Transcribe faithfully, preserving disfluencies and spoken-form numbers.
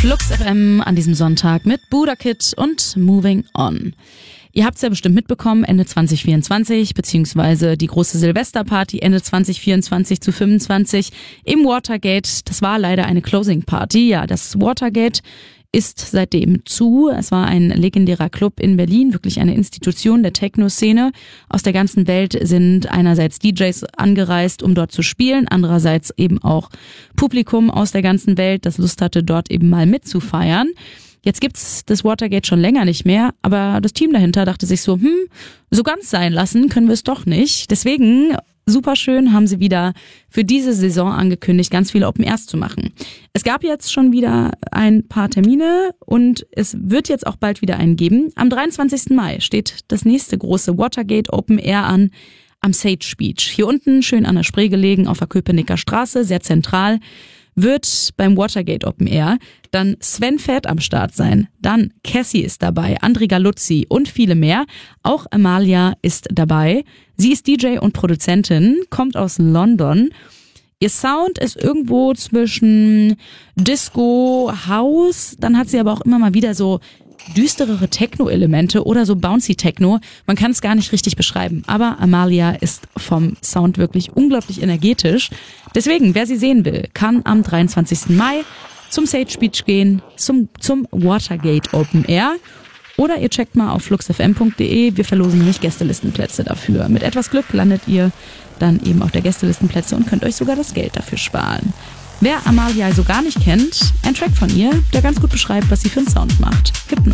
Flux F M an diesem Sonntag mit Buddha Kid und Moving On. Ihr habt es ja bestimmt mitbekommen, Ende zwanzig vierundzwanzig, beziehungsweise die große Silvesterparty Ende zwanzig vierundzwanzig zu fünfundzwanzig im Watergate. Das war leider eine Closing Party. Ja, das Watergate ist seitdem zu. Es war ein legendärer Club in Berlin, wirklich eine Institution der Techno-Szene. Aus der ganzen Welt sind einerseits D Js angereist, um dort zu spielen, andererseits eben auch Publikum aus der ganzen Welt, das Lust hatte, dort eben mal mitzufeiern. Jetzt gibt's das Watergate schon länger nicht mehr, aber das Team dahinter dachte sich so, hm, so ganz sein lassen können wir es doch nicht. Deswegen, super schön, haben sie wieder für diese Saison angekündigt, ganz viele Open Airs zu machen. Es gab jetzt schon wieder ein paar Termine und es wird jetzt auch bald wieder einen geben. Am dreiundzwanzigsten Mai steht das nächste große Watergate Open Air an am Sage Beach. Hier unten, schön an der Spree gelegen, auf der Köpenicker Straße, sehr zentral, wird beim Watergate Open Air dann Sven Väth am Start sein. Dann Cassie ist dabei, André Galuzzi und viele mehr. Auch Amalia ist dabei. Sie ist D J und Produzentin, kommt aus London. Ihr Sound ist irgendwo zwischen Disco, House, dann hat sie aber auch immer mal wieder so düsterere Techno-Elemente oder so bouncy Techno. Man kann es gar nicht richtig beschreiben, aber Amalia ist vom Sound wirklich unglaublich energetisch. Deswegen, wer sie sehen will, kann am dreiundzwanzigsten Mai zum Sage Beach gehen, zum, zum Watergate Open Air. Oder ihr checkt mal auf flux f m punkt d e. Wir verlosen nämlich Gästelistenplätze dafür. Mit etwas Glück landet ihr dann eben auf der Gästelistenplätze und könnt euch sogar das Geld dafür sparen. Wer Amalia also gar nicht kennt, ein Track von ihr, der ganz gut beschreibt, was sie für einen Sound macht. Hypno.